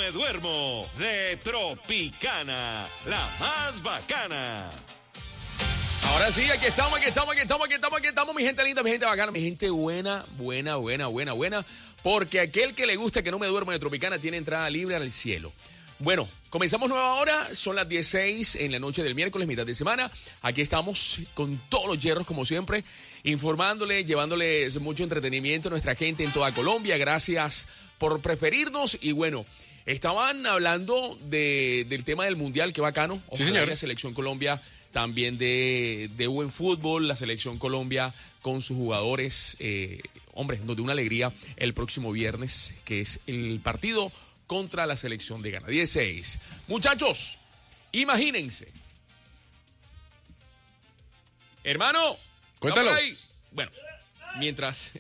me duermo de Tropicana, la más bacana. Ahora sí, aquí estamos, mi gente linda, mi gente bacana, mi gente buena, porque aquel que le gusta que no me duermo de Tropicana tiene entrada libre al cielo. Bueno, comenzamos nueva hora, son las 16 en la noche del miércoles, mitad de semana. Aquí estamos con todos los hierros, como siempre, informándoles, llevándoles mucho entretenimiento a nuestra gente en toda Colombia. Gracias por preferirnos y bueno, estaban hablando del tema del Mundial, qué bacano. Ojalá sí, señor. La Selección Colombia también de buen fútbol, la Selección Colombia con sus jugadores, hombre, nos dio una alegría el próximo viernes, que es el partido contra la Selección de Ghana. 16. Muchachos, imagínense. Hermano, cuéntalo. Bueno, mientras...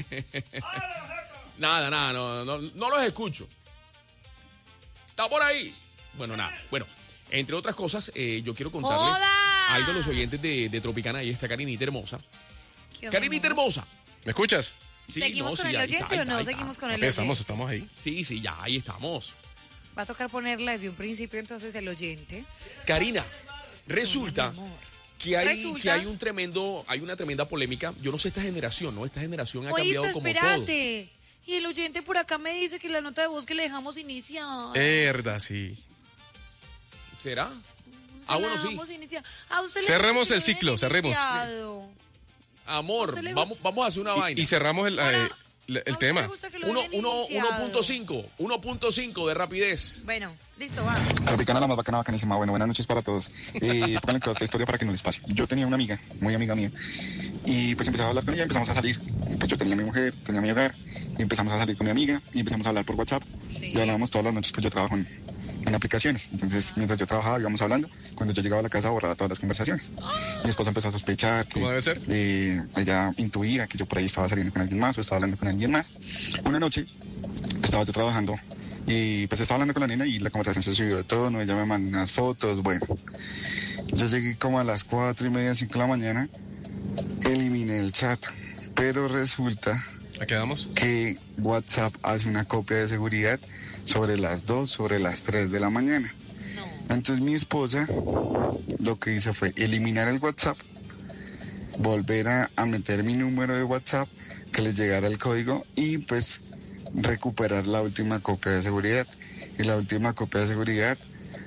nada, no los escucho. ¿Está por ahí? Bueno, nada. Bueno, entre otras cosas, yo quiero contarles algo a los oyentes de Tropicana. Ahí está Karinita hermosa. Karinita hermosa. ¿Me escuchas? Sí, ¿Seguimos con el oyente o no seguimos con el oyente? Estamos ahí. Sí, ya, ahí estamos. Va a tocar ponerla desde un principio entonces el oyente. Karina, resulta que hay una tremenda polémica. Yo no sé esta generación, ¿no? Esta generación ha cambiado como espérate. Y el oyente por acá me dice que la nota de voz que le dejamos iniciar. Verdad, sí. ¿Será? Bueno, sí. Cerremos el ciclo, cerremos. Amor, vamos a hacer una vaina. Y cerramos el tema. 1.5 de rapidez. Bueno, listo, va. Tropicana, la más bacana, bacanísima. Bueno, buenas noches para todos. Pónganle toda esta historia para que no les pase. Yo tenía una amiga, muy amiga mía, y pues empezaba a hablar con ella, empezamos a salir. Pues yo tenía mi mujer, tenía mi hogar, y empezamos a salir con mi amiga, y empezamos a hablar por WhatsApp. Sí. Y hablábamos todas las noches, pues yo trabajo en aplicaciones. Entonces, mientras yo trabajaba, íbamos hablando. Cuando yo llegaba a la casa, borraba todas las conversaciones. Mi esposa empezó a sospechar que... ¿Cómo debe ser? Ella intuía que yo por ahí estaba saliendo con alguien más o estaba hablando con alguien más. Una noche estaba yo trabajando y pues estaba hablando con la nena y la conversación se subió de tono. Ella me mandó unas fotos. Bueno, yo llegué como a las 4:30, 5 de la mañana. Eliminé el chat, pero resulta... ¿A qué vamos? Que WhatsApp hace una copia de seguridad sobre las 2, sobre las 3 de la mañana. No. Entonces mi esposa lo que hizo fue eliminar el WhatsApp, volver a meter mi número de WhatsApp, que les llegara el código y pues recuperar la última copia de seguridad. Y la última copia de seguridad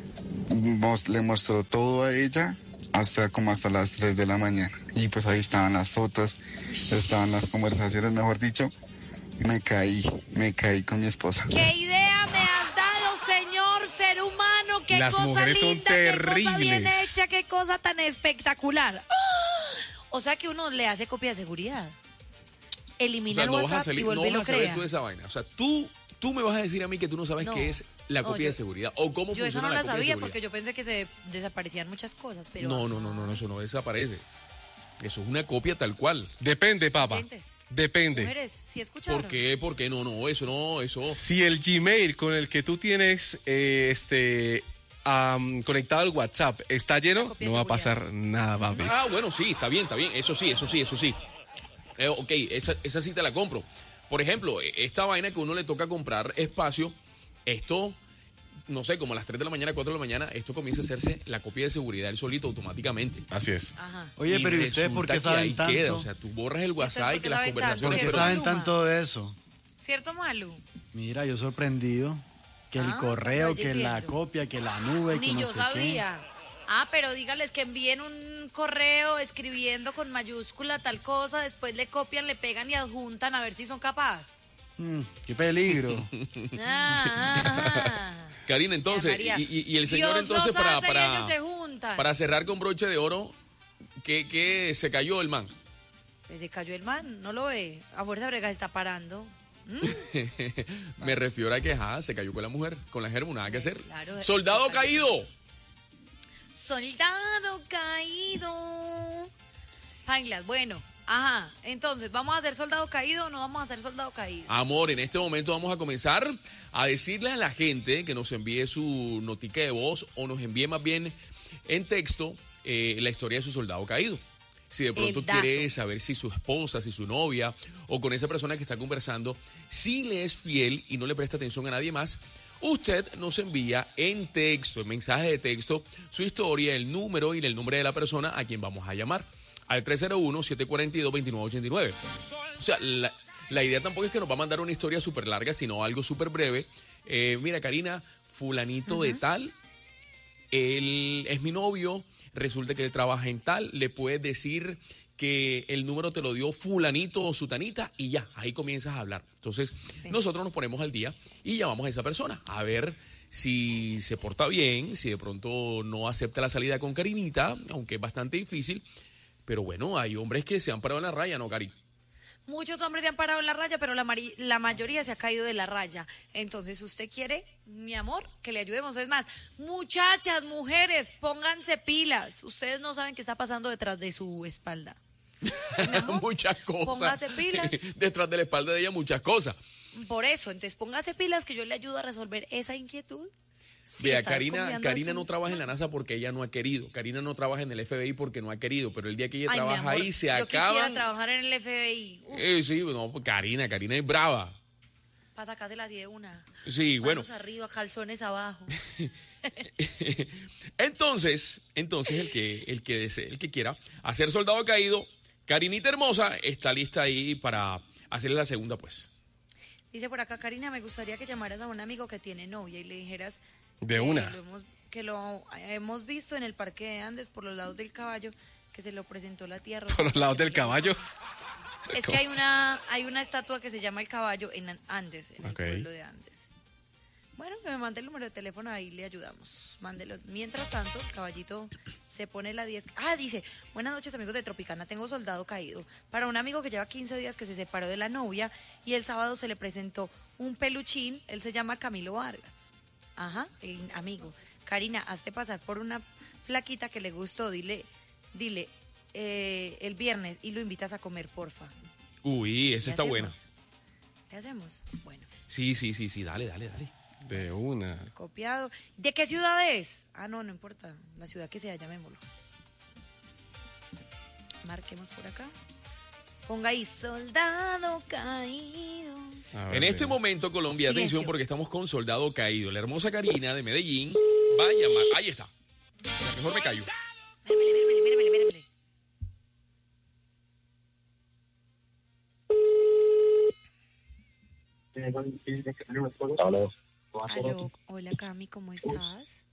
le mostró todo a ella hasta las 3 de la mañana. Y pues ahí estaban las fotos, estaban las conversaciones, mejor dicho. Me caí con mi esposa. ¿Qué idea me has dado, señor ser humano? ¿Qué las cosa mujeres linda, son terribles? Qué cosa bien hecha, qué cosa tan espectacular. O sea que uno le hace copia de seguridad. Elimina el WhatsApp y vuelve y lo crea. No vas a saber tú esa vaina. O sea, tú me vas a decir a mí que tú no sabes qué es la copia de seguridad o cómo funciona la copia de seguridad. Yo eso no la sabía porque yo pensé que se desaparecían muchas cosas, pero... No, eso no desaparece. Eso es una copia tal cual. Depende, papá. Depende. Mujeres, ¿sí escucharon? ¿Por qué? No, eso. Si el Gmail con el que tú tienes conectado al WhatsApp está lleno, no va a pasar nada, papi. Bueno, sí, está bien. Eso sí. Ok, esa sí te la compro. Por ejemplo, esta vaina que uno le toca comprar espacio, esto, no sé, como a las 3 de la mañana, 4 de la mañana, esto comienza a hacerse la copia de seguridad el solito automáticamente. Así es. Ajá. Oye, pero ¿y ustedes por qué saben tanto? Queda. O sea, tú borras el WhatsApp y que las conversaciones... ¿Por qué saben tanto de eso? ¿Cierto, Malu? Mira, yo sorprendido. Que el correo, que la copia, que la nube, que no sé qué. Ni yo sabía. Pero dígales que envíen un correo escribiendo con mayúscula tal cosa, después le copian, le pegan y adjuntan a ver si son capaces. ¡Qué peligro! Karina, entonces, y el señor entonces para cerrar con broche de oro, ¿qué se cayó el man? Pues se cayó el man, no lo ve. A fuerza brega se está parando. Me refiero a que se cayó con la mujer, con la germo, nada que hacer. Claro, ¡Soldado caído! ¡Soldado caído! Panglas, bueno. Entonces, ¿vamos a hacer soldado caído o no vamos a hacer soldado caído? Amor, en este momento vamos a comenzar a decirle a la gente que nos envíe su notica de voz o nos envíe más bien en texto la historia de su soldado caído. si de pronto El dato. quiere saber si su esposa, si su novia o con esa persona que está conversando, si le es fiel y no le presta atención a nadie más, usted nos envía en texto, en mensaje de texto, su historia, el número y el nombre de la persona a quien vamos a llamar al 301-742-2989. O sea, la idea tampoco es que nos va a mandar una historia súper larga, sino algo súper breve. Mira, Karina, fulanito de tal, él es mi novio, resulta que él trabaja en tal, le puedes decir que el número te lo dio fulanito o sutanita y ya, ahí comienzas a hablar. Entonces, nosotros nos ponemos al día y llamamos a esa persona a ver si se porta bien, si de pronto no acepta la salida con Karinita, aunque es bastante difícil. Pero bueno, hay hombres que se han parado en la raya, ¿no, Cari? Muchos hombres se han parado en la raya, pero la mayoría se ha caído de la raya. Entonces, usted quiere, mi amor, que le ayudemos. Es más, muchachas, mujeres, pónganse pilas. Ustedes no saben qué está pasando detrás de su espalda. Mi amor, Muchas cosas. Póngase pilas. Detrás de la espalda de ella, muchas cosas. Por eso, entonces póngase pilas que yo le ayudo a resolver esa inquietud. Si Vea, está desconfiando de Karina su- no trabaja en la NASA porque ella no ha querido. Karina no trabaja en el FBI porque no ha querido. Pero el día que ella Ay, mi trabaja amor, ahí, se yo quisiera acaban. trabajar en el FBI. Uf, Sí, no, pues Karina es brava. para sacársela así de una. Sí, bueno. Manos arriba, calzones abajo. Entonces el que desee, el que quiera hacer soldado caído, Karinita hermosa está lista ahí para hacerle la segunda, pues. Dice por acá, Karina, me gustaría que llamaras a un amigo que tiene novia y le dijeras De que una. que lo hemos visto en el Parque de Andes por los lados del caballo, que se lo presentó la tía Rosa. Por los lados del caballo. Es que hay una estatua que se llama el caballo en Andes, en el Ok. pueblo de Andes. Bueno, que me mande el número de teléfono, ahí le ayudamos. Mándelo. Mientras tanto, el caballito se pone la 10. Ah, dice, buenas noches amigos de Tropicana, tengo soldado caído. Para un amigo que lleva 15 días que se separó de la novia y el sábado se le presentó un peluchín, él se llama Camilo Vargas. Ajá, el amigo. Karina, hazte pasar por una flaquita que le gustó, dile, el viernes y lo invitas a comer, porfa. Uy, esa ¿Qué está hacemos? buena. ¿Qué hacemos? Bueno, Sí, dale. De una. copiado. ¿De qué ciudad es? Ah, no importa. La ciudad que sea, llamémoslo. Marquemos por acá. Ponga ahí, soldado caído. A ver, En este de- momento, Colombia, Silencio. atención, porque estamos con Soldado Caído. La hermosa Karina de Medellín va a llamar. Ahí está. Ya, mejor me callo. Míremele. Aló. Aló, hola Cami, ¿cómo estás?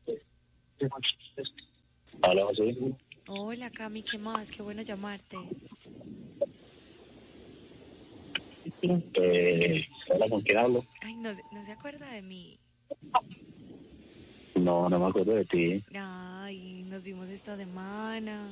Aló, sí. Hola Cami, ¿qué más? Qué bueno llamarte. Hola, ¿con quién hablo? Ay, no se acuerda de mí. No me acuerdo de ti. Ay, nos vimos esta semana.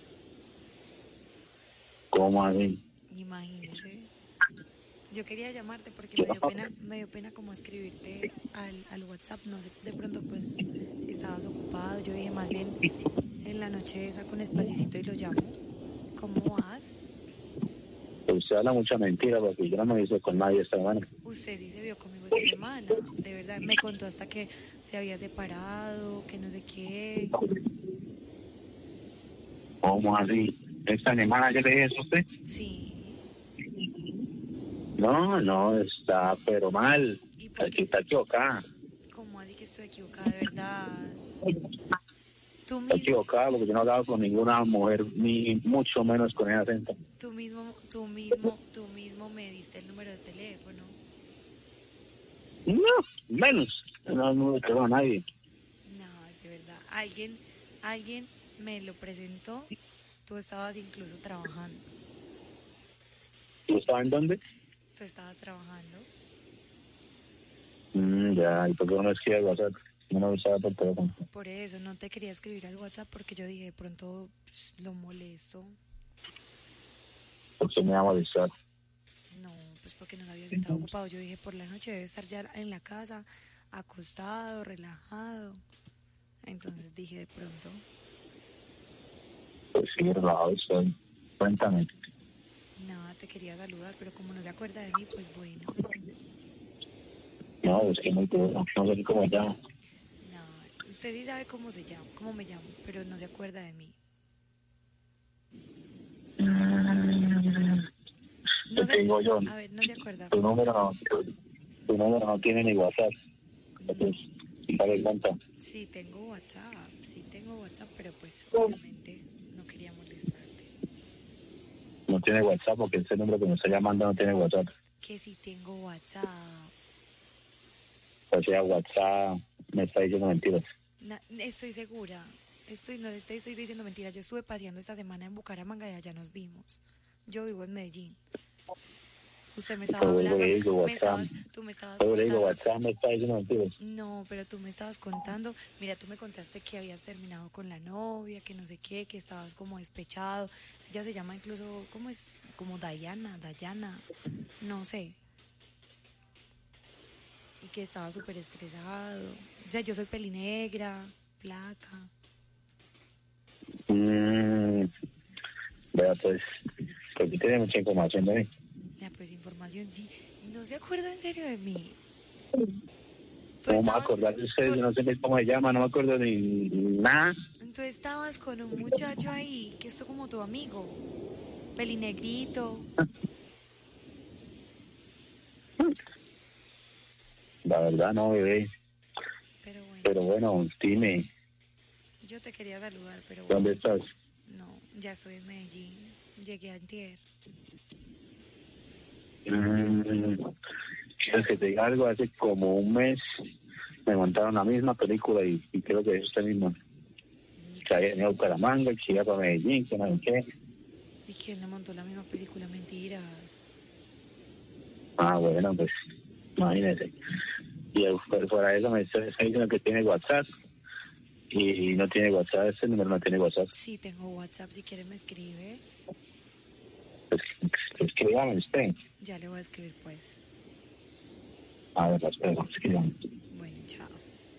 ¿Cómo así? Imagínese. Yo quería llamarte porque me dio pena como escribirte al WhatsApp. No sé, de pronto pues si estabas ocupado. Yo dije más bien en la noche saco un espacito y lo llamo. ¿Cómo vas? Usted habla mucha mentira porque yo no me hice con nadie esta semana. Usted sí se vio conmigo esta semana. De verdad, me contó hasta que se había separado, que no sé qué. ¿Cómo así? ¿Esta semana yo le dije eso a usted? Sí. No, está pero mal. ¿Y por Aquí qué? está equivocada. ¿Cómo así que estoy equivocada? De verdad. Tú Está mismo, equivocada porque yo no he hablado con ninguna mujer, ni mucho menos con ese acento. tú mismo me diste el número de teléfono. No, menos. No le creo a nadie. No, de verdad. Alguien me lo presentó. Tú estabas incluso trabajando. ¿Tú estabas en dónde? Tú estabas trabajando. Ya, ¿y por qué no escribes WhatsApp? No me avisaba por teléfono. Por eso no te quería escribir al WhatsApp porque yo dije, de pronto lo molesto. ¿Por qué me va a molestar? No, pues porque no habías estado ocupado. Yo dije, por la noche debe estar ya en la casa, acostado, relajado. Entonces dije, de pronto, Pues sí, relajado estoy. Cuéntame. nada, te quería saludar, pero como no se acuerda de mí, pues bueno. No, es que muy duro. No sé ni cómo se llama. No, usted sí sabe cómo se llama, cómo me llamo, pero no se acuerda de mí. No Te digo yo, a ver, no se acuerda. tu número no tiene ni WhatsApp. Entonces, ¿sabes cuánto? Sí, tengo WhatsApp, pero pues obviamente no quería molestarte. No tiene WhatsApp porque ese número que me está llamando no tiene WhatsApp. Que sí tengo WhatsApp. O sea, WhatsApp me está diciendo mentiras. Estoy segura. No le estoy diciendo mentiras. Yo estuve paseando esta semana en Bucaramanga y allá nos vimos. Yo vivo en Medellín. Usted me estaba Pero hablando. digo, Tú me estabas Pero digo, contando. WhatsApp me está diciendo mentiras. No, pero tú me estabas contando. Mira, tú me contaste que habías terminado con la novia, que no sé qué, que estabas como despechado. Ella se llama incluso, ¿cómo es? Como Dayana, no sé. Y que estaba súper estresado. O sea, yo soy pelinegra, flaca. Vea, pues tú tienes mucha información de mí. Ya, pues información, sí. ¿No se acuerda en serio de mí? ¿Cómo me voy a acordar de usted? Yo no sé ni cómo se llama, no me acuerdo ni nada. Tú estabas con un muchacho ahí, que es como tu amigo, pelinegrito. La verdad no, bebé. Pero bueno, dime, yo te quería saludar, pero bueno. ¿dónde estás? No, ya estoy en Medellín. Llegué antier. ¿Quieres que te diga algo? Hace como un mes me montaron la misma película y creo que es usted mismo. Que había venido a Bucaramanga, que iba para Medellín, que no sé qué. ¿Y quién le montó la misma película? Mentiras. Ah, bueno, pues imagínese. Y fuera de eso me está diciendo que tiene WhatsApp y no tiene WhatsApp, ese número no tiene WhatsApp. Sí, tengo WhatsApp, si quiere me escribe. Pues escríbame usted. Ya le voy a escribir pues. A ver, espera, escríbame. Bueno, chao.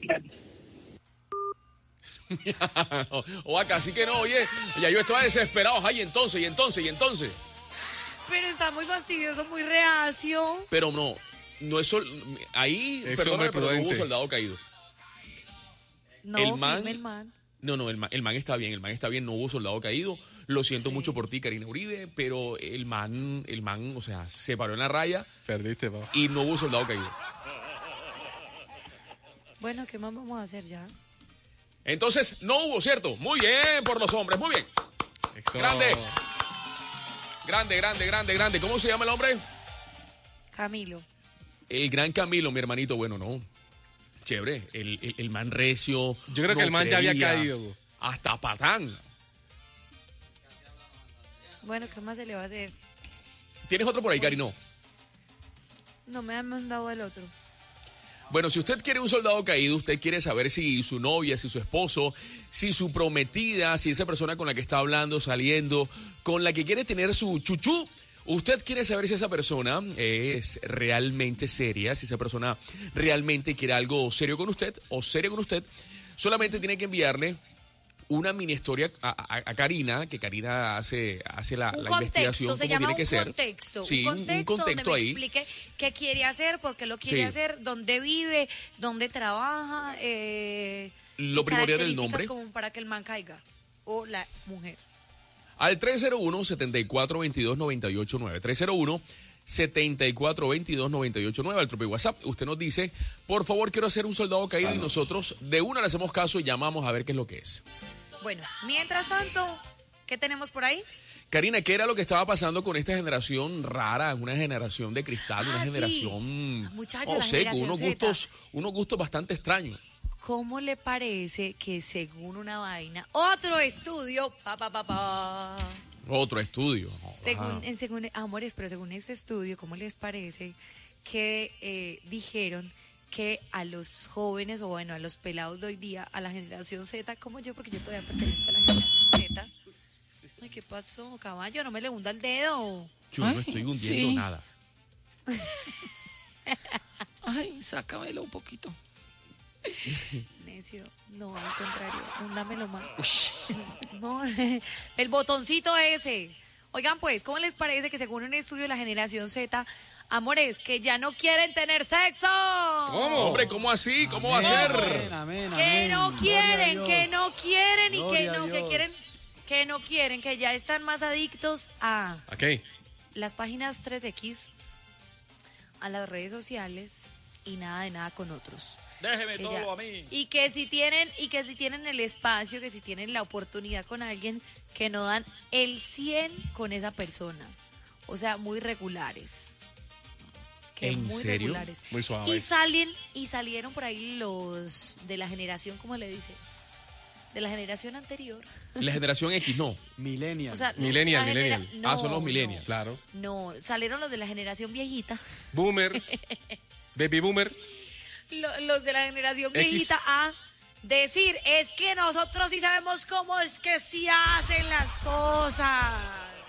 O acá, así que no, oye, ya yo estaba desesperado. Ay, entonces. Pero está muy fastidioso, muy reacio. Pero no es ahí, perdóname, pero no hubo soldado caído. No, el man, firme el man. No, el man está bien, no hubo soldado caído. Lo siento mucho por ti, Karina Uribe, pero el man, o sea, se paró en la raya. Perdiste, papá. Y no hubo soldado caído. Bueno, ¿qué más vamos a hacer ya? Entonces, no hubo, ¿cierto? Muy bien por los hombres, muy bien. Eso. Grande. ¿Cómo se llama el hombre? Camilo. El gran Camilo, mi hermanito. Bueno, no. Chévere. El man recio. Yo creo que el man ya había caído. Hasta patán. Bueno, ¿qué más se le va a hacer? ¿Tienes otro por ahí, Cari? No. No me han mandado el otro. Bueno, si usted quiere un soldado caído, usted quiere saber si su novia, si su esposo, si su prometida, si esa persona con la que está hablando, saliendo, con la que quiere tener su chuchú, usted quiere saber si esa persona es realmente seria, si esa persona realmente quiere algo serio con usted o serio con usted, solamente tiene que enviarle una mini historia a Karina, que Karina hace la investigación como tiene que ser. Sí, un contexto donde ahí. me explique qué quiere hacer, por qué lo quiere hacer, dónde vive, dónde trabaja, lo primordial del nombre, como para que el man caiga o la mujer. Al 301-7422-989. 301-7422-989 al trope WhatsApp. Usted nos dice, por favor, quiero hacer un soldado caído, y nosotros de una le hacemos caso y llamamos a ver qué es lo que es. Bueno, mientras tanto, ¿qué tenemos por ahí? Karina, ¿qué era lo que estaba pasando con esta generación rara? Una generación de cristal, una generación, muchachos, no sé, con unos gustos bastante extraños. ¿Cómo le parece que según una vaina, otro estudio, Otro estudio. Según amores, pero según este estudio, ¿cómo les parece que dijeron que a los jóvenes, o bueno, a los pelados de hoy día, a la generación Z, como yo, porque yo todavía pertenezco a la generación Z? Ay, ¿qué pasó, caballo? No me le hunda el dedo. Yo no estoy hundiendo nada. Ay, sácamelo un poquito. Necio, no, al contrario, húndamelo más. No, el botoncito ese. Oigan, pues, ¿cómo les parece que según un estudio de la generación Z, amores, que ya no quieren tener sexo? ¿Cómo? Hombre, ¿cómo así? ¿Cómo va a ser? Que no quieren y que no, que quieren que no quieren, que ya están más adictos a ¿A qué? las páginas 3X, a las redes sociales y nada de nada con otros. Déjeme Que todo ya- a mí. Y que si tienen el espacio, que si tienen la oportunidad con alguien, que no dan el 100 con esa persona. O sea, muy regulares. Que ¿En muy serio? regulares. Muy suave. Y salieron por ahí los de la generación, ¿cómo le dice? De la generación anterior. La generación X, no. Millennial. O sea, Millennial, la genera- millennial. no, Son los millennials. Claro. No, salieron los de la generación viejita. Boomers. Baby boomer. Los de la generación X. viejita a decir, es que nosotros sí sabemos cómo es que sí hacen las cosas.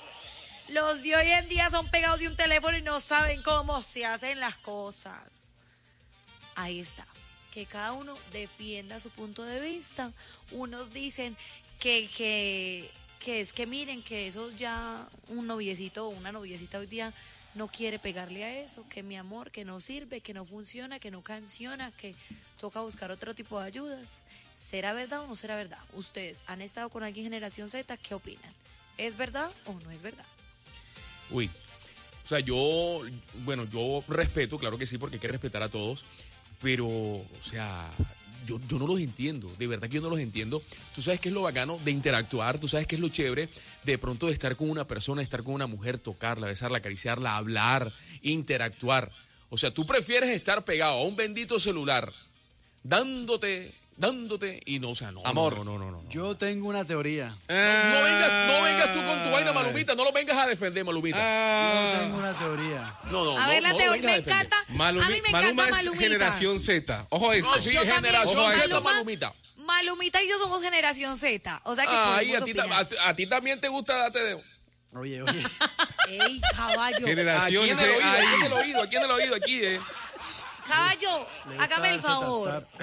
Los de hoy en día son pegados de un teléfono y no saben cómo se hacen las cosas. Ahí está. Que cada uno defienda su punto de vista. Unos dicen que es que miren que eso ya un noviecito o una noviecita hoy día no quiere pegarle a eso, que mi amor, que no sirve, que no funciona, que no canciona, que toca buscar otro tipo de ayudas. ¿Será verdad o no será verdad? Ustedes han estado con alguien generación Z, ¿qué opinan? ¿Es verdad o no es verdad? Uy. O sea, yo respeto, claro que sí, porque hay que respetar a todos, pero, o sea, yo no los entiendo, de verdad que yo no los entiendo. Tú sabes qué es lo bacano de interactuar, tú sabes qué es lo chévere de pronto de estar con una persona, estar con una mujer, tocarla, besarla, acariciarla, hablar, interactuar. O sea, tú prefieres estar pegado a un bendito celular, dándote, y no, o sea, no. Amor. No. Yo tengo una teoría. No vengas tú con tu vaina, Malumita, no lo vengas a defender, Malumita. Yo tengo una teoría. No, A ver, la lo teoría, vengas a me defender. encanta. A mí me Maluma encanta es Malumita. generación Z. Ojo a esto. No, sí, Yo también. generación Ojo a Z, esto. Malumita. Malumita y yo somos generación Z. O sea que Ay, podemos opinar. a ti también te gusta darte de... Oye. Ey, caballo. Generación Aquí en el oído, GI. aquí en el oído, Caballo, Le gusta hágame el ese favor. tap-tap.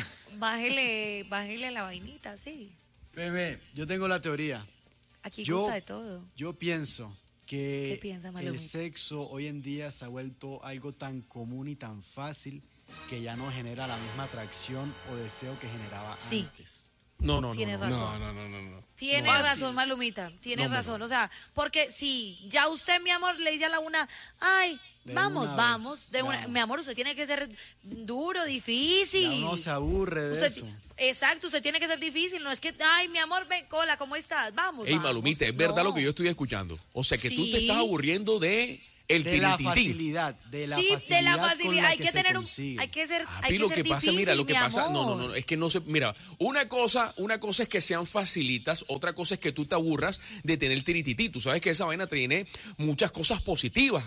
Bájele la vainita, sí. Bebé, yo tengo la teoría. Aquí Yo- gusta de todo. Yo pienso ¿Qué que piensa, el Malumita? sexo hoy en día se ha vuelto algo tan común y tan fácil que ya no genera la misma atracción o deseo que generaba Sí. antes. No. Tiene razón. No. Tiene Fácil. razón, Malumita. Tiene razón. O sea, porque si ya usted, mi amor, le dice a la una, ay, De vamos, una vamos. vez, De una, ya. mi amor, usted tiene que ser duro, difícil. Ya uno se aburre de Usted- eso. Exacto, usted tiene que ser difícil. No es que, ay, mi amor, ven, cola, ¿cómo estás? Vamos. Ey, vamos. Malumita, es verdad No. lo que yo estoy escuchando. O sea, que tú te Sí. estás aburriendo de el De la tiritín. facilidad, de la Sí, facilidad. de la con facilidad. la Hay que se tener consigue. hay que ser, hay Papi, que lo ser que pasa, difícil, mira, lo que mi pasa, amor. no, es que no se, mira, una cosa es que sean facilitas, otra cosa es que tú te aburras de tener tiritití. Tú sabes que esa vaina tiene muchas cosas positivas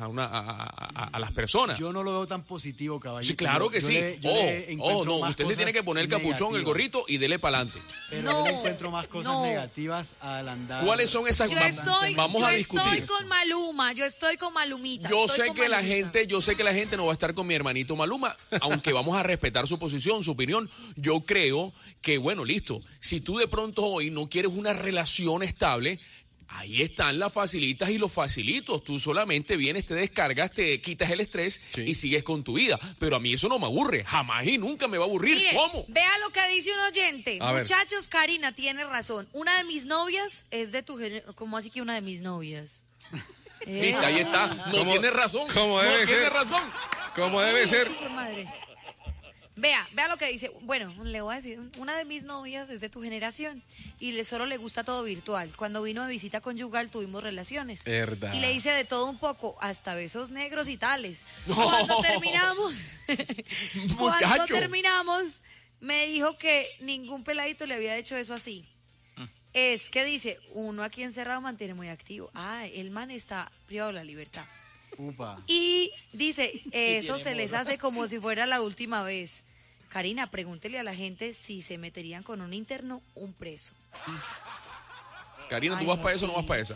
a las personas. Yo no lo veo tan positivo, caballito. Sí, claro Yo- que yo sí. le- yo le encuentro No, más usted se tiene cosas que poner el capuchón, el negativas. gorrito y dele para adelante. Pero No, yo le encuentro más cosas no. negativas al andar. ¿Cuáles son esas? Yo Vamos a estoy discutir. con Maluma, yo estoy con Malumita. Yo estoy sé con que la Malumita. gente no va a estar con mi hermanito Maluma, aunque vamos a respetar su posición, su opinión. Yo creo que, bueno, listo. Si tú de pronto hoy no quieres una relación estable, ahí están las facilitas y los facilitos. Tú solamente vienes, te descargas, te quitas el estrés y sigues con tu vida. Pero a mí eso no me aburre. Jamás y nunca me va a aburrir. Mire, ¿Cómo? vea lo que dice un oyente. A ver. Muchachos, Karina tiene razón. Una de mis novias es de tu género. ¿Cómo así que una de mis novias? Viste, ahí está. No ¿Cómo- tiene razón. cómo no debe tiene ser? razón. Como debe ser. Hijo de madre. Vea lo que dice. Bueno, le voy a decir, una de mis novias es de tu generación y solo le gusta todo virtual. Cuando vino de visita conyugal tuvimos relaciones. Verdad. Y le hice de todo un poco, hasta besos negros y tales. No. Cuando terminamos, Muchacho. me dijo que ningún peladito le había hecho eso así. Es que dice, uno aquí encerrado mantiene muy activo. Ah, el man está privado de la libertad. Upa. Y dice, eso se les hace como si fuera la última vez. Karina, pregúntele a la gente si se meterían con un interno o un preso. Karina, ¿tú Ay, vas no, para eso o no sí. vas para esa?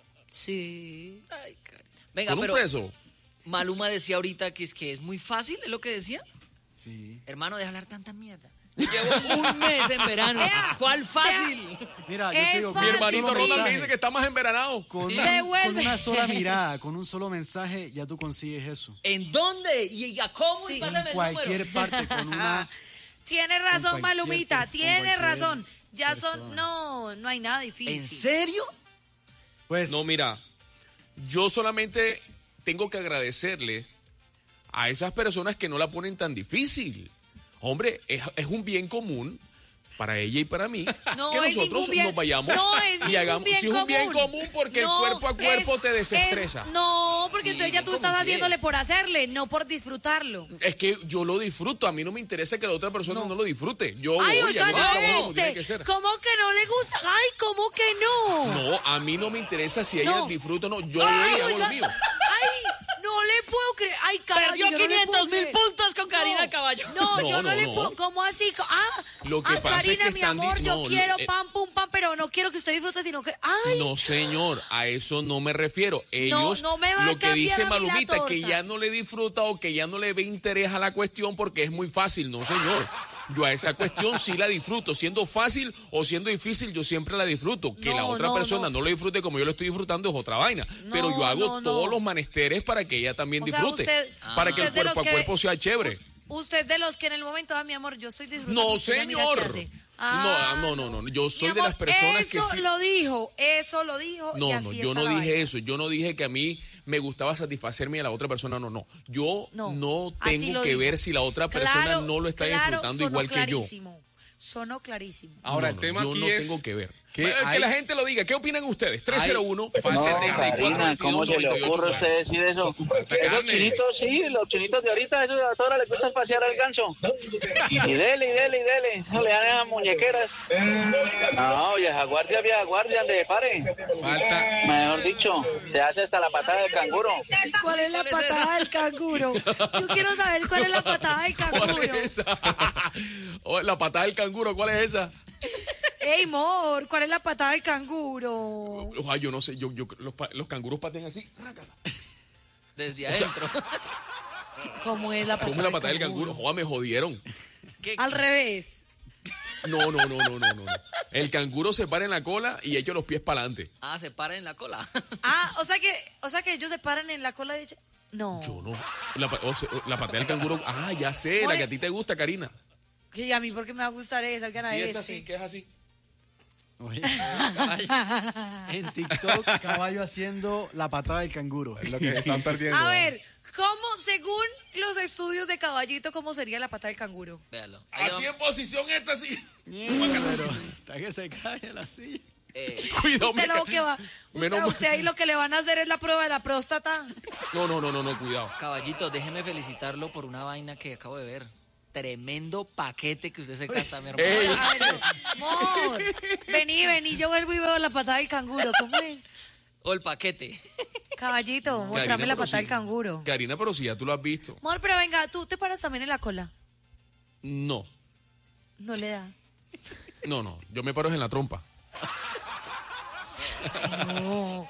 Sí. Ay, venga, ¿Con un pero preso? Maluma decía ahorita que es muy fácil, ¿es lo que decía? Sí. Hermano, deja hablar tanta mierda. Llevo un mes en verano. Vea, ¿Cuál fácil? Mira, yo Es te digo, fácil. Mi hermanito sí. Ronald me dice que está más enveranado. con, Se una, vuelve. con una sola mirada, con un solo mensaje, ya tú consigues eso. ¿En dónde? ¿Y a cómo? Sí. Y pásame En el cualquier número. parte, con una Tiene razón, Con cualquier Malumita, con tiene cualquier razón. Ya persona. son, no hay nada difícil. ¿En serio? Pues, No, mira, yo solamente tengo que agradecerle a esas personas que no la ponen tan difícil. Hombre, es un bien común para ella y para mí No que es nosotros ningún bien- nos vayamos no es y ningún hagamos. bien Si es un bien común. común porque No, el cuerpo a cuerpo te desestresa. No, porque Sí, entonces ya tú ¿cómo estás si haciéndole es? por hacerle, no por disfrutarlo. Es que yo lo disfruto, a mí no me interesa que la otra persona no lo disfrute. Yo Ay, voy, oiga, hago no mi le trabajo como tiene que guste. ser. ¿Cómo que no le gusta? Ay, ¿cómo que no? No, a mí no me interesa si ella No. disfruta o no. Yo Ay, voy y hago oiga, lo mío. Ay, no le puedo creer. Ay, caballo, Perdió yo no le puedo 500.000 creer. puntos con Karina No, Caballo. No, No, yo no no, le no. puedo. ¿Cómo así? Lo que pasa es Karina, que mi están amor, yo no, quiero pam, pam, pero no quiero que usted disfrute, sino que. Ay, No, señor, a eso no me refiero. Ellos, no me va a lo que cambiar dice a mí la Malumita, que torta. ya no le disfruta o que ya no le ve interés a la cuestión porque es muy fácil. No, señor. Yo a esa cuestión sí la disfruto. Siendo fácil o siendo difícil, yo siempre la disfruto. Que la No, otra no, persona no. no lo disfrute como yo lo estoy disfrutando es otra vaina. No, Pero yo hago no, no. todos los menesteres para que ella también O sea, disfrute. Para que el usted de los cuerpo a que- cuerpo sea chévere. Usted de los que en el momento, mi amor, yo estoy disfrutando. No, usted mira señor. qué hace. No. Yo soy Mi de las amor, personas que eso sí. Eso lo dijo. y No, así yo está no la dije vaina. eso. Yo no dije que a mí me gustaba satisfacerme y a la otra persona no. Yo no así tengo lo que dijo. ver si la otra persona Claro, no lo está claro, disfrutando sonó igual que yo. clarísimo. Sonó clarísimo. Ahora, No, el tema yo aquí no es tengo que ver. que Que hay- la gente lo diga. ¿Qué opinan ustedes? 301 No, 74 Karina, ¿cómo se le ocurre a usted decir eso? Esos carne. chinitos, sí, los chinitos de ahorita, esos a todas les gusta pasear al ganso. Y dele. No le dan esas muñequeras. No, vieja guardia, ande, pare. Falta. Mejor dicho, se hace hasta la patada del canguro. ¿Cuál es la ¿Cuál es patada del canguro? Yo quiero saber cuál es la patada del ¿Cuál canguro. es esa? Oh, la patada del canguro, ¿cuál es esa? Ey, amor, ¿cuál es la patada del canguro? Ay, yo no sé. Los canguros patean así. Desde adentro. ¿Cómo es la patada, ¿Cómo es la patada del canguro? Joder, me jodieron. ¿Qué? Al revés. No. El canguro se para en la cola y echa los pies para adelante. Ah, se para en la cola. Ah, o sea que ellos se paran en la cola de... No. Yo no. La patada del canguro. Ah, ya sé, la Oye. que a ti te gusta, Karina. Que a mí porque me va a gustar esa, que Sí, es así, que es así. oye, en TikTok, caballo haciendo la patada del canguro. Es lo que están perdiendo. A ver, ¿cómo, según los estudios de Caballito, cómo sería la patada del canguro? Véalo. Ahí Así va. en posición esta, sí. Pero está que se cae la silla. Cuidado, Usted lo que va, menos mal. usted ahí lo que le van a hacer es la prueba de la próstata. No, cuidado. Caballito, déjeme felicitarlo por una vaina que acabo de ver. Tremendo paquete que usted se gasta, mi hermano. Ey. A ver, amor, vení, yo vuelvo y veo la patada del canguro. ¿Cómo es? O el paquete. Caballito, Karina, mostrame la pero patada sí. del canguro. Karina, pero si ya tú lo has visto. Amor, pero venga, tú te paras también en la cola. No. No le da. No. Yo me paro en la trompa. No.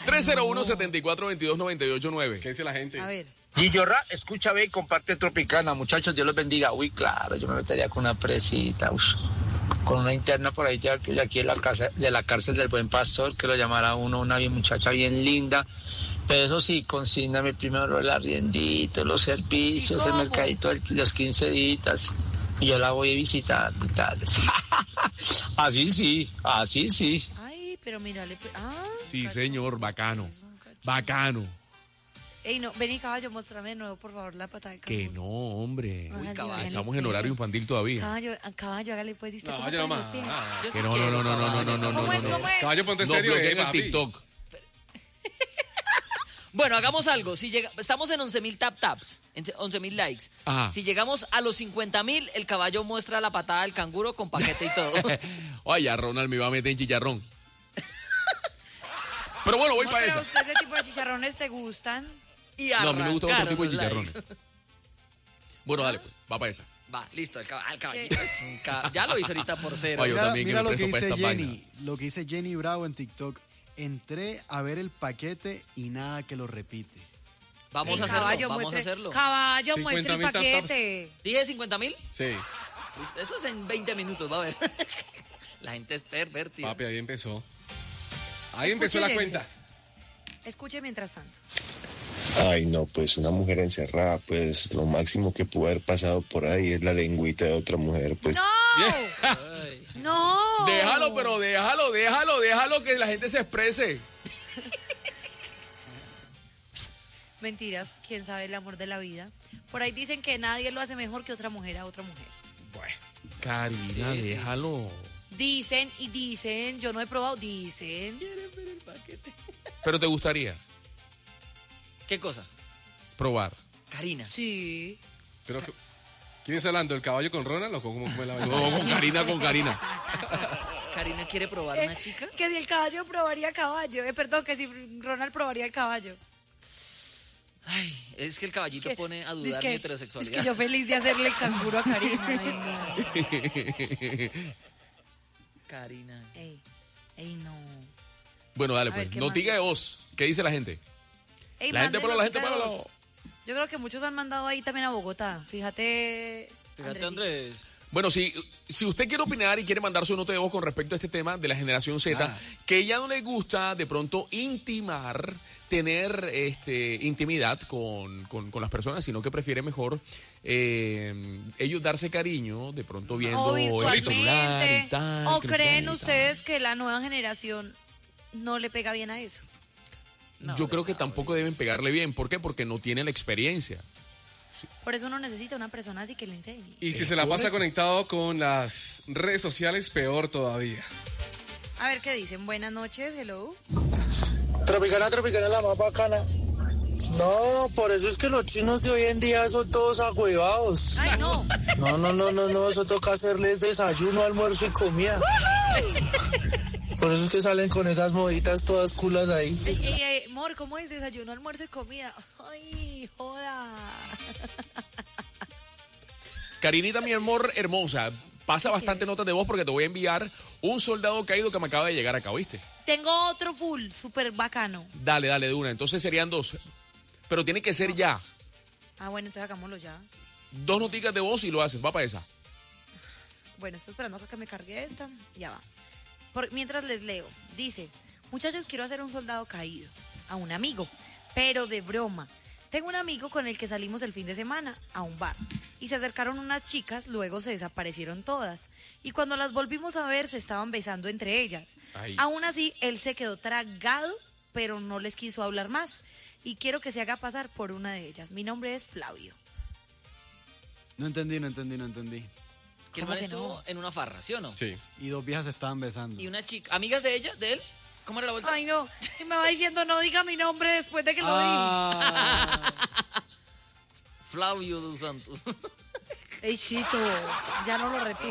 301-7422-989. ¿Qué dice la gente? A ver. Guillorra, escucha, ve y comparte Tropicana. Muchachos, Dios los bendiga. Uy, claro, yo me metería con una presita, con una interna por ahí, ya que aquí en la casa, de la cárcel del Buen Pastor, que lo llamara uno, una bien muchacha bien linda. Pero eso sí, consígname primero el arriendito, los servicios, ¿Y el cómo? mercadito, los 15 días. Y yo la voy a visitar y tal. Así sí. Ay, pero mírale. Sí, cacho. señor, bacano. Cacho. Bacano. Ey, no, vení, caballo, muéstrame de nuevo, por favor, la patada del canguro. Que no, hombre. Hágale, caballo. hágale, Estamos en pues. horario infantil todavía. Caballo, hágale pues. ¿Y usted No, cómo yo no pone más. los pies? Yo Que sí no. quiero, caballo. ¿Cómo es? Caballo, ponte No, serio, bloqueen el papi. TikTok. Bueno, hagamos algo. Si estamos en 11.000 taps, en 11.000 likes. Ajá. Si llegamos a los 50.000, el caballo muestra la patada del canguro con paquete y todo. Oye, ya Ronald me iba a meter en chicharrón. Pero bueno, voy No, para pero esa. a usted ese tipo de chicharrones te gustan. Y No, a mí me gusta otro arrancaron tipo de los chicharrones. likes. Bueno, dale, pues, va para esa. Va, listo, el caballito es un ya lo hizo ahorita por cero. Oye, yo Mira, también que mira me lo que presto para dice esta Jenny. Lo que dice Jenny Bravo en TikTok. Entré a ver el paquete y nada que lo repite. Vamos a Ey, hacerlo, caballo, vamos a muestre- hacerlo. Caballo, muestre el 50.000 paquete. ¿Dije 50.000? Sí, Listo, eso es en 20 minutos, va a ver. La gente es pervertida. papi, ahí empezó. Ahí empezó la Escuche, cuenta. oyentes. Escuche mientras tanto. Ay, no, pues una mujer encerrada, pues lo máximo que pudo haber pasado por ahí es la lengüita de otra mujer, pues. ¡No! ¡No! Déjalo, pero déjalo que la gente se exprese. Mentiras, quién sabe el amor de la vida. Por ahí dicen que nadie lo hace mejor que otra mujer a otra mujer. Bueno, Karina, déjalo. Dicen y dicen, yo no he probado, dicen. Pero te gustaría ¿Qué cosa? probar. Karina. Sí. Pero, ¿quién está hablando? ¿El caballo con Ronald o cómo fue la vaina? No, con Karina. Karina quiere probar una chica. Que si el caballo probaría caballo. Perdón, que si Ronald probaría el caballo. Ay, es que el caballito pone a dudar mi heterosexualidad. Es que yo feliz de hacerle el canguro a Karina. Ay, no. Karina. Ey, no. Bueno, dale A ver, pues. ¿qué Notica más? de voz. ¿Qué dice la gente? Ey, La gente manden para notica la de gente. voz. Yo creo que muchos han mandado ahí también a Bogotá. Fíjate, Andrés. Bueno, si usted quiere opinar y quiere mandar su nota de voz con respecto a este tema de la generación Z, que ya no le gusta de pronto intimar, tener intimidad con las personas, sino que prefiere mejor ellos darse cariño, de pronto viendo o el celular y virtualmente. tal. ¿O que creen tal. ustedes que la nueva generación no le pega bien a eso? Yo creo que tampoco deben pegarle bien. ¿Por qué? Porque no tienen la experiencia. Por eso uno necesita una persona así que le enseñe. Y si se la pasa conectado con las redes sociales, peor todavía. A ver qué dicen. Buenas noches, hello. Tropicana, la más bacana. No, por eso es que los chinos de hoy en día son todos agüevados. Ay, no. No, eso toca hacerles desayuno, almuerzo y comida. Por eso es que salen con esas moditas todas culas ahí. Mor, ¿cómo es desayuno, almuerzo y comida? Ay, joda. Karinita, mi amor hermosa, pasa bastante notas de voz porque te voy a enviar un soldado caído que me acaba de llegar acá, ¿viste? Tengo otro full, súper bacano. Dale, de una. Entonces serían 2. Pero tiene que ser ya. Ah, bueno, entonces hagámoslo ya. 2 noticas de voz y lo haces. Va para esa. Bueno, estoy esperando a que me cargue esta. Ya va. Mientras les leo, dice, muchachos, quiero hacer un soldado caído a un amigo, pero de broma. Tengo un amigo con el que salimos el fin de semana a un bar y se acercaron unas chicas, luego se desaparecieron todas y cuando las volvimos a ver se estaban besando entre ellas. Ay. Aún así, él se quedó tragado, pero no les quiso hablar más y quiero que se haga pasar por una de ellas. Mi nombre es Flavio. No entendí. Que el ¿Cómo man que estuvo no? en una farra, ¿sí o no? Sí. Y 2 viejas se estaban besando. Y una chica, amigas de ella, de él, ¿cómo era la vuelta? Ay, no, y me va diciendo no diga mi nombre después de que lo di. Flavio dos Santos. Ey, Chito, ya no lo repito.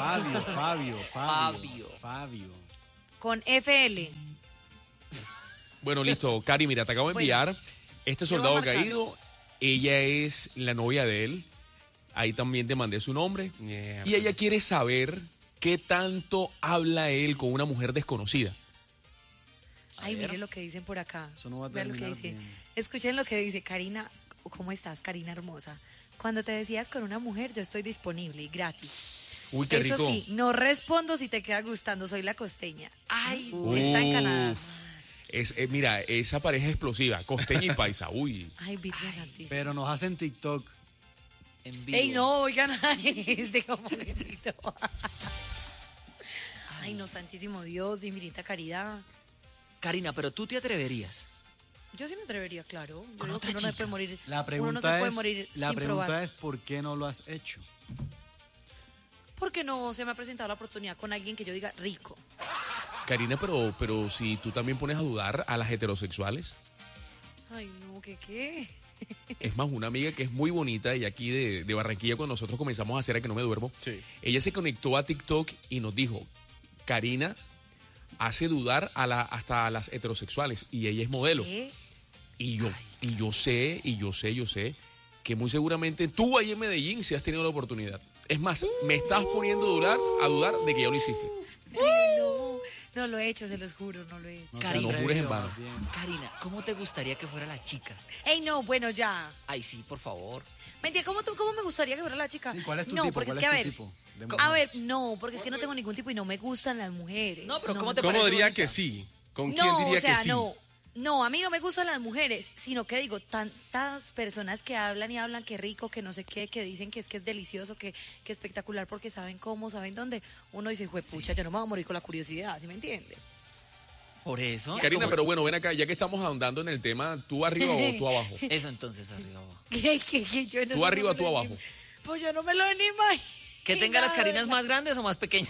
Fabio. Con FL. Bueno, listo. Cari, mira, te acabo de Bueno, enviar este yo voy a soldado marcar. caído. Ella es la novia de él. Ahí también te mandé su nombre. Y ella quiere saber qué tanto habla él con una mujer desconocida. Ay, mire lo que dicen por acá. Eso no va a Vean lo que terminar dice. bien. Escuchen lo que dice Karina. ¿Cómo estás, Karina hermosa? Cuando te decías con una mujer, yo estoy disponible y gratis. Uy, qué Eso rico. sí, no respondo si te queda gustando, soy la costeña. Ay, Uf. está en Canadá. Mira, esa pareja explosiva, costeña y paisa. Uy. Ay, Virgen Santísima. Pero nos hacen TikTok. En vivo. Ey, no, oigan, como que TikTok. Ay, no, santísimo Dios, de infinita caridad. Karina, pero tú te atreverías. Yo sí me atrevería, claro. Yo Con digo otra que uno no se chica. puede morir. La uno no pregunta, se puede es, morir la sin pregunta probar. es ¿por qué no lo has hecho? Porque no se me ha presentado la oportunidad con alguien que yo diga rico. Karina, pero si tú también pones a dudar a las heterosexuales. Ay, no, ¿qué? Es más, una amiga que es muy bonita, y aquí de Barranquilla, cuando nosotros comenzamos a hacer A Que No Me Duermo, Sí. ella se conectó a TikTok y nos dijo, Karina hace dudar hasta a las heterosexuales, y ella es modelo. ¿Qué? Y yo sé que muy seguramente tú ahí en Medellín sí has tenido la oportunidad. Es más, me estás poniendo a dudar de que ya lo hiciste. Ay, no lo he hecho, se los juro, no lo he hecho. No Karina. se No jures en atreve, vano. más bien. Karina, ¿cómo te gustaría que fuera la chica? Ey, no, bueno, ya. Ay, sí, por favor. Mentira, ¿cómo me gustaría que fuera la chica? Sí, ¿cuál es tu no, tipo? porque ¿Cuál es que, es a tu ver, tipo de a mujer? ver, no, porque es que no tengo ningún tipo y no me gustan las mujeres. No, pero me ¿cómo te ¿Cómo parece diría bonita? que sí? ¿Con No, quién diría o sea, que sí? No, a mí no me gustan las mujeres, sino que digo, tantas personas que hablan y hablan, que rico, que no sé qué, que dicen que es delicioso, que espectacular porque saben cómo, saben dónde. Uno dice, juepucha, yo no me voy a morir con la curiosidad, ¿sí me entiende? Por eso. Karina, pero bueno, ven acá, ya que estamos ahondando en el tema, ¿tú arriba o tú abajo? Eso entonces, arriba. Que yo no ¿Tú sé, arriba no o me tú lo abajo? Pues yo no me lo ni imagino. Que tenga las Karinas más grandes o más pequeñas.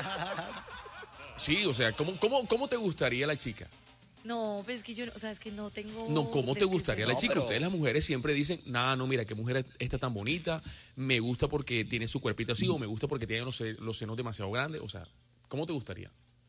Sí, o sea, ¿cómo te gustaría la chica? No, pues es que yo, o sea, es que no tengo... No, ¿cómo te gustaría la No, chica? pero- Ustedes las mujeres siempre dicen, no, mira, qué mujer está tan bonita, me gusta porque tiene su cuerpito así, o me gusta porque tiene los senos demasiado grandes, o sea, ¿cómo te gustaría?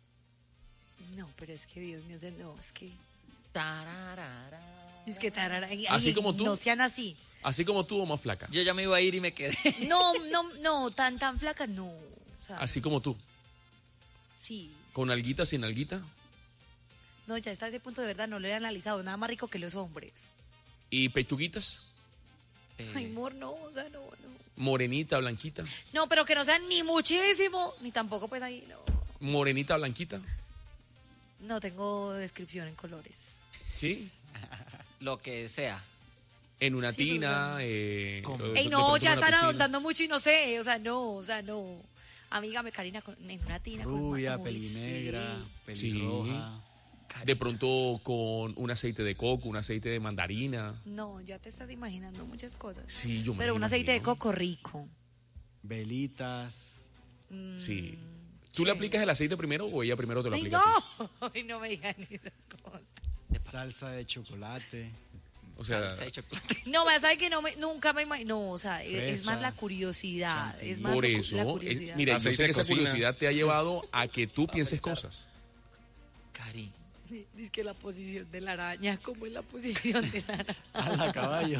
No, pero es que Dios mío, no, es que... Tararara. Es que tarara, ay, ¿Así como tú? No sean así. Así como tú o más flaca. Yo ya me iba a ir y me quedé. No, tan flaca, no. O sea, Así como tú. sí. Con alguita, sin alguita. No, ya está ese punto de verdad, no lo he analizado. Nada más rico que los hombres. Y pechuguitas. Ay, amor, no, o sea, no. Morenita, blanquita. No, pero que no sean ni muchísimo, ni tampoco pues ahí, no. Morenita, blanquita. No tengo descripción en colores. ¿Sí? Lo que sea. En una Sí, pues, tina. ¿Cómo? de Ey, no, pronto ya en una están piscina. ahondando mucho y no sé, o sea, no. Amígame, Karina, en una tina. Rubia, con pelinegra, Sí. pelirroja. De pronto con un aceite de coco, un aceite de mandarina. No, ya te estás imaginando muchas cosas. Sí, yo me Pero lo un aceite de imagino. coco rico. Velitas. Sí. ¿Tú le aplicas el aceite primero o ella primero te lo Ay, aplica a ti? no. Ay, no me digan esas cosas. Salsa de chocolate. O sea, Salsa de chocolate. No, me sabe que nunca me imagino. No, o sea, es más la Fresas, curiosidad. chantilly. Es más por la eso, curiosidad. mira, yo sé Aceite que de esa cocina. curiosidad te ha llevado a que tú pienses cosas. Cari. Dice que la posición de la araña, ¿cómo es la posición de la araña? A caballo.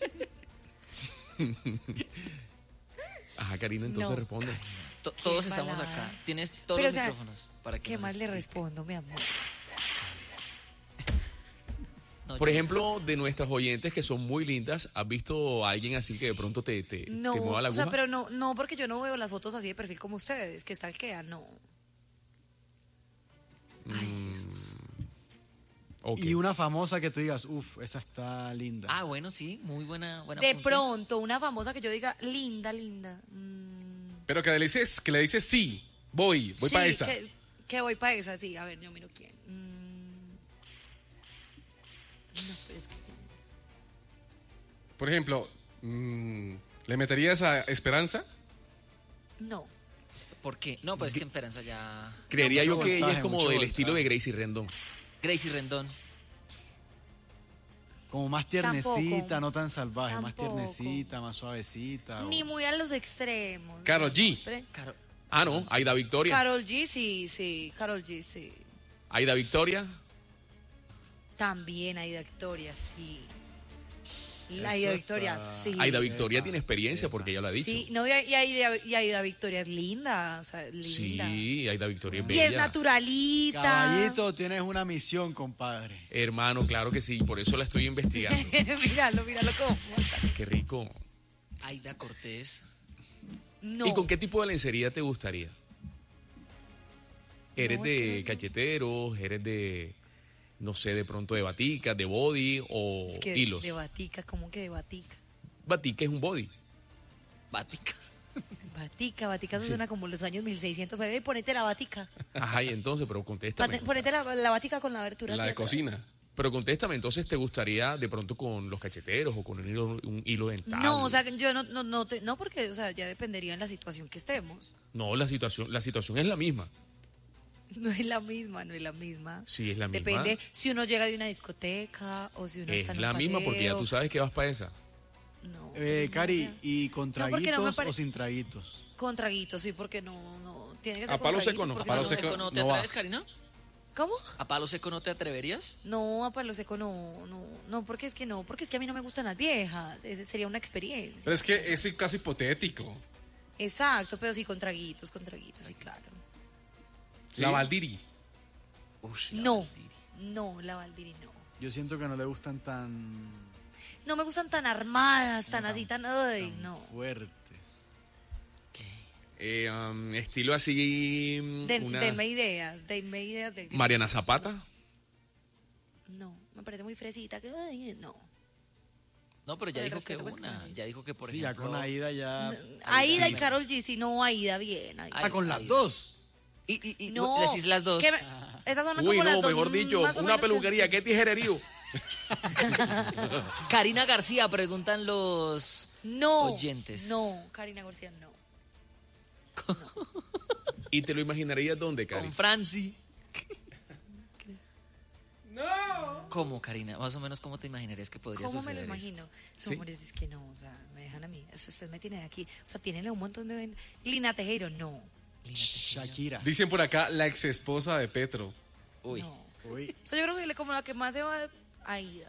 Ajá, Karina, entonces No. responde. Todos Qué estamos palabra. acá. Tienes todos Pero, los o sea, micrófonos para que ¿Qué nos más le explique. respondo, mi amor? No, Por yo- ejemplo, de nuestras oyentes que son muy lindas, ¿has visto a alguien así que de pronto te No, mueva la o aguja? sea, pero no, porque yo no veo las fotos así de perfil como ustedes, que stalkean, no. Ok. Y una famosa que tú digas, uff, esa está linda. Ah, bueno, sí, muy buena. De apunte. pronto, una famosa que yo diga, linda. Pero que le dices sí, voy Sí, para esa. Que voy para esa, sí. A ver, yo miro quién. No, pero es que... Por ejemplo, ¿le meterías a Esperanza? No. ¿Por qué? No, pero es que Esperanza ya. Creería yo mucho que ella voltaje, es como mucho del voltaje. estilo de Gracie Rendón. Gracie Rendón. Como más tiernecita, Tampoco. no tan salvaje. Más Tampoco. tiernecita, más suavecita. Ni muy a los extremos. Karol G. Espere. Ah, no, Aida Victoria. Karol G, sí. Karol G, sí. Aida Victoria. También Aida Victoria, sí. Aida Victoria, sí. Aida Victoria tiene experiencia porque ella lo ha dicho. Sí, no, y Aida Victoria es linda, o sea, linda. Sí, Aida Victoria es Y bella. es naturalita. Caballito, tienes una misión, compadre. Hermano, claro que sí, por eso la estoy investigando. míralo cómo está. Qué rico. Aida Cortés. No. ¿Y con qué tipo de lencería te gustaría? ¿Eres No, es de que no. cacheteros? ¿Eres de, no sé, de pronto de baticas, de body o Es que hilos? de batica, ¿cómo que de batica? Batica es un body. Bática. Batica, eso suena como los años 1600, bebé, ponete la batica. Ajá, y entonces, pero contéstame. Ponete la batica con la abertura. La hacia de atrás. cocina. Pero contéstame, entonces, ¿te gustaría de pronto con los cacheteros o con un hilo dental? No, o sea, yo no, porque, o sea, ya dependería en la situación que estemos. No, la situación es la misma. No es la misma. Sí, es la misma. Depende si uno llega de una discoteca o si uno está Es en la un misma porque ya paseo. tú sabes que vas para esa. No, Cari, o sea, ¿y con No, porque no me traguitos pare- o sin traguitos? con traguitos, sí, porque no, tiene que ser A con palo traguitos, seco no, porque a palo si seco ¿No te no va. atreves, Karina? ¿Cómo? ¿A palo seco no te atreverías? No, a palo seco porque es que a mí no me gustan las viejas, esa sería una experiencia. Pero es que es caso hipotético. Exacto, pero sí con traguitos, sí, claro. La Valdiri. Ush, No, la Valdiri no. Yo siento que no le gustan tan No me gustan tan armadas, tan así, ay, no. fuertes. Estilo así. Denme ideas de Mariana Zapata. No. me parece muy fresita, que ay, no. No, pero ya Con el dijo que respeto, pues, una. Ya dijo que, por Sí, ejemplo. ya con Aida ya... Aida y Karol G, si no, Aida bien. Aida. con las Aida. dos. Y No. decís las dos. Estas son Uy, como las no, dos, mejor dicho, más o una menos que- peluquería, ¿qué tijererío? Karina García, preguntan los No, oyentes. no, Karina García, no. ¿Y te lo imaginarías dónde, Cari? Con Franci. No. ¿Cómo, Karina? Más o menos, ¿cómo te imaginarías que podría ¿Cómo me suceder lo eso? imagino? Sí. No, hombre, es que no, o sea, me dejan a mí. Usted me tiene aquí. O sea, tienen un montón de... Lina Tejero, no. Shakira. Dicen por acá la ex esposa de Petro. Uy. No. Uy, O sea, yo creo que como la que más se va a Aida.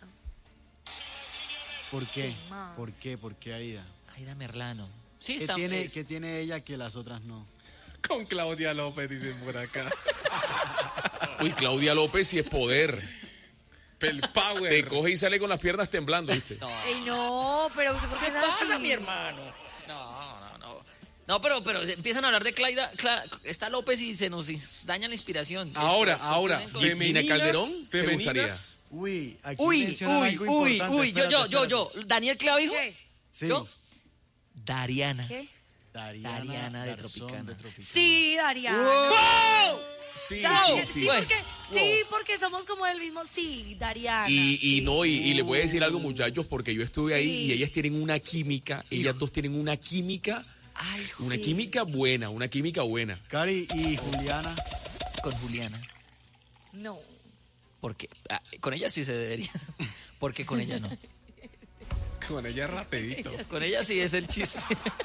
¿por qué? más? ¿Por qué? ¿Por qué Aida? Aida Merlano. Sí, ¿Qué está tiene, es- ¿Qué tiene ella que las otras no? Con Claudia López, dicen por acá. Uy, Claudia López sí es poder. El power. Te coge y sale con las piernas temblando, ¿viste? No. Ey, no, pero usted, ¿por qué es así? hermano? No. No, pero empiezan a hablar de está López y se nos daña la inspiración. Ahora, Continúen con- Gina Calderón, ¿te femeninas. Uy, aquí Uy, mencionan algo importante. Espérate. yo. ¿Daniel Clavijo? ¿Qué? Sí. ¿Yo? Dariana. ¿Qué? Dariana de Garzón Tropicana. Sí, Dariana. Sí, Dariana, sí, sí. sí, porque somos como del mismo. Sí, Dariana. Y sí. no, y les voy a decir algo, muchachos, porque yo estuve ahí Sí. y ellas tienen una química, ellas dos tienen una química, Ay, una Sí. química buena, una química buena. Cari y Juliana. con Juliana. No. Porque con ella sí se debería. Porque con ella no. Con ella rapidito. Con ella sí es el chiste.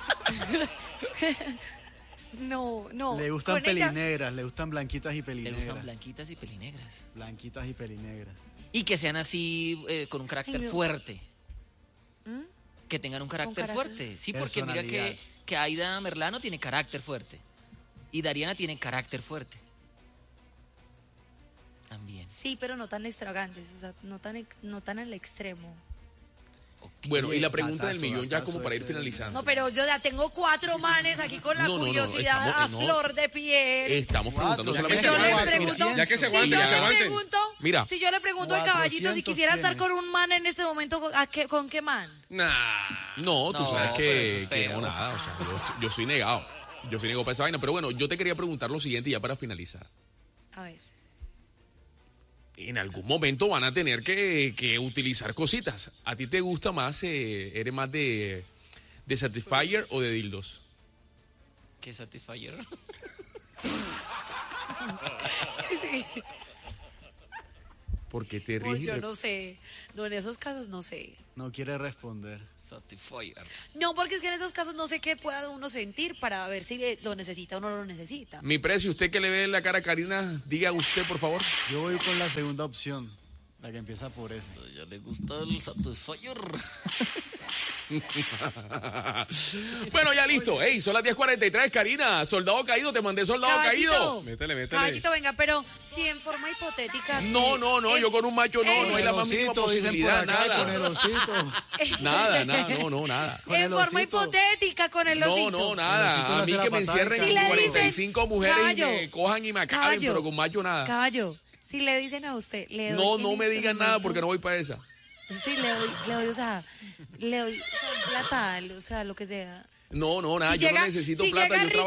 No. Le gustan Con ella- pelinegras, le gustan blanquitas y Le pelinegras. gustan blanquitas y pelinegras. Blanquitas y pelinegras. Y que sean así con un carácter Ay, no. fuerte. Que tengan un carácter carácter. fuerte. Sí, porque mira Personalidad. que Aida Merlano tiene carácter fuerte. Y Dariana tiene carácter fuerte. También. Sí, pero no tan extravagantes, o sea, no tan al extremo. Bueno, Oye, y la pregunta del datazo, millón ya datazo como para ir ese. finalizando. No, pero yo ya tengo 4 manes aquí con la No, curiosidad estamos- a flor de piel. Estamos preguntando Cuatro. solamente Si yo le Cuatro. pregunto, Ya que se si aguanten, yo que se le aguanten. pregunto, Mira. si yo le pregunto al caballito si 400 quisiera estar tienes. con un man en este momento, ¿con qué man? Nah. No, tú No, sabes pero eso que, es que feo. no, nada, o sea, yo soy negado. Yo soy negado para esa vaina. Pero bueno, yo te quería preguntar lo siguiente ya para finalizar. A ver. En algún momento van a tener que utilizar cositas. ¿A ti te gusta más, eres más de Satisfyer o de dildos? ¿Qué Satisfyer? Porque te Pues ríes. yo no sé. No, en esos casos no sé. No quiere responder. Satisfyer. No, porque es que en esos casos no sé qué pueda uno sentir para ver si lo necesita o no lo necesita. Mi precio, usted que le ve la cara a Karina, diga usted, por favor. Yo voy con la segunda opción, la que empieza por ese. A ella le gusta el Satisfyer. Bueno, ya listo. Ey, son las 10:43, Karina. Soldado caído, te mandé soldado caído. Métele. Caballito, venga, pero si en forma hipotética. No, yo con un macho no hay la más mínima Osito, dicen por posibilidad, acá, nada. con el osito. Nada, nada. Con En el forma osito. hipotética con el osito. No, nada. A mí Osito que me le hace la encierren patada. Si le dicen, 45 mujeres caballo, y me cojan y me acaben, pero con macho nada. Caballo, si le dicen a usted, le doy No en me este digan nada momento- porque no voy para esa. Sí, le doy, o sea, un platal, o sea, lo que sea. No, nada, Si yo llega- no necesito si plata, llega yo Ricky trabajo.